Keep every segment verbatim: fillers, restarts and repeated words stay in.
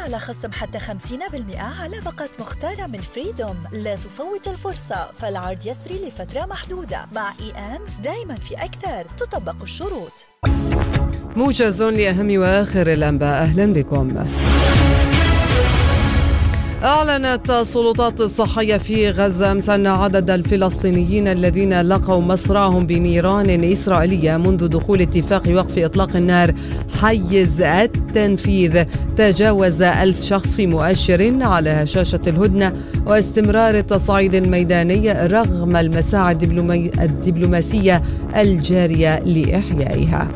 على خصم حتى خمسين بالمئة على باقة مختارة من فريدوم. لا تفوت الفرصة، فالعرض يسري لفترة محدودة. مع إي أند دايما في أكثر، تطبق الشروط. موجز لأهم وآخر الأنباء، أهلا بكم. أعلنت السلطات الصحية في غزة أمس أن عدد الفلسطينيين الذين لقوا مصرعهم بنيران إسرائيلية منذ دخول اتفاق وقف إطلاق النار حيز التنفيذ تجاوز ألف شخص، في مؤشر على هشاشة الهدنة واستمرار التصعيد الميداني رغم المساعي الدبلوماسية الجارية لإحيائها.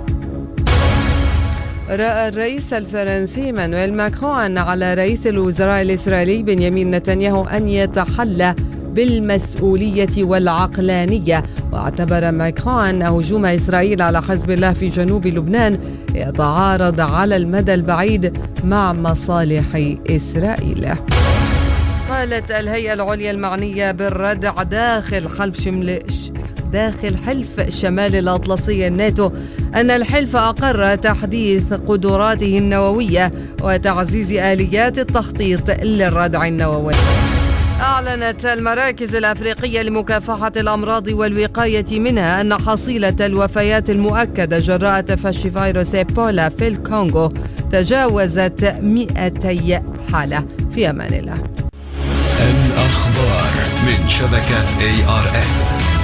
رأى الرئيس الفرنسي إيمانويل ماكرون على رئيس الوزراء الإسرائيلي بنيامين نتنياهو أن يتحلى بالمسؤولية والعقلانية، واعتبر ماكرون هجوم إسرائيل على حزب الله في جنوب لبنان يتعارض على المدى البعيد مع مصالح إسرائيل. قالت الهيئة العليا المعنية بالردع داخل حلف شمل داخل حلف شمال الأطلسي الناتو أن الحلف أقر تحديث قدراته النووية وتعزيز آليات التخطيط للردع النووي. أعلنت المراكز الأفريقية لمكافحة الأمراض والوقاية منها أن حصيلة الوفيات المؤكدة جراء تفشي فيروس إيبولا في الكونغو تجاوزت مئتي حالة. في أمان الله. الأخبار من شبكة إيه آر إن.